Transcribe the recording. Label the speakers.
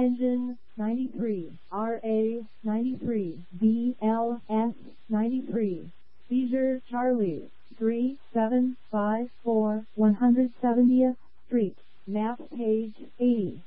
Speaker 1: Engine 93, RA 93, BLS 93, Seizure Charlie 3754 170th Street, map page 80.